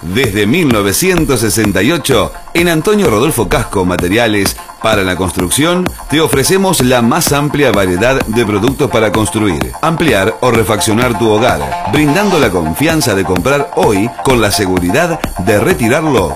Desde 1968, en Antonio Rodolfo Casco Materiales para la Construcción, te ofrecemos la más amplia variedad de productos para construir, ampliar o refaccionar tu hogar, brindando la confianza de comprar hoy con la seguridad de retirarlo